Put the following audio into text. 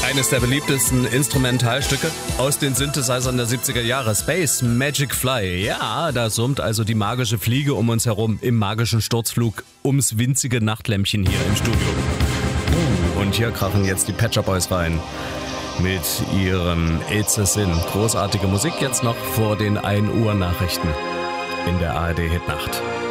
Eines der beliebtesten Instrumentalstücke aus den Synthesizern der 70er Jahre. Space Magic Fly. Ja, da summt also die magische Fliege um uns herum im magischen Sturzflug ums winzige Nachtlämpchen hier im Studio. Und hier krachen jetzt die Pet Shop Boys rein mit ihrem It's a Sin. Großartige Musik jetzt noch vor den 1 Uhr Nachrichten in der ARD Hitnacht.